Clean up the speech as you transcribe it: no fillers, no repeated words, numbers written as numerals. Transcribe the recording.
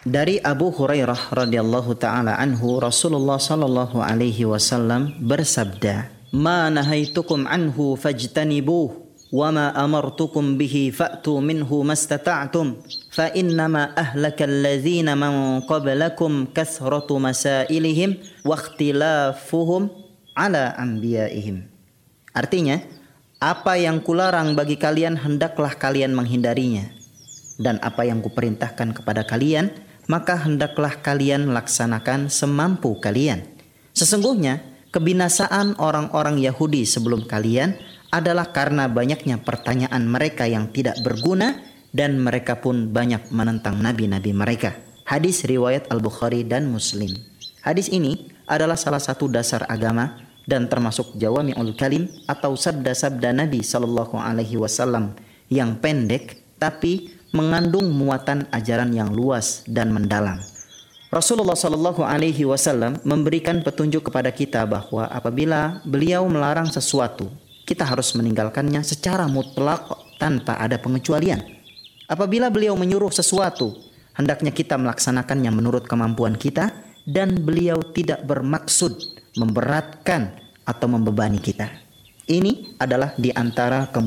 Dari Abu Hurairah radhiyallahu taala anhu, Rasulullah sallallahu alaihi wasallam bersabda, "Ma nahaitukum anhu fajtanibuh, wa ma amartukum bihi fa'tu minhu mastata'tum, fa innama ahlakal ladzina man qablakum kathratu masailihim wa ikhtilafuhum ala anbiya'ihim." Artinya, apa yang kularang bagi kalian hendaklah kalian menghindarinya, dan apa yang kuperintahkan kepada kalian maka hendaklah kalian laksanakan semampu kalian. Sesungguhnya kebinasaan orang-orang Yahudi sebelum kalian adalah karena banyaknya pertanyaan mereka yang tidak berguna, dan mereka pun banyak menentang nabi-nabi mereka. Hadis riwayat Al-Bukhari dan Muslim. Hadis ini adalah salah satu dasar agama dan termasuk jawami'ul kalim atau sabda-sabda Nabi sallallahu alaihi wasallam yang pendek tapi mengandung muatan ajaran yang luas dan mendalam. Rasulullah sallallahu alaihi wasallam memberikan petunjuk kepada kita bahwa apabila beliau melarang sesuatu, kita harus meninggalkannya secara mutlak tanpa ada pengecualian. Apabila beliau menyuruh sesuatu, hendaknya kita melaksanakannya menurut kemampuan kita, dan beliau tidak bermaksud memberatkan atau membebani kita. Ini adalah di antara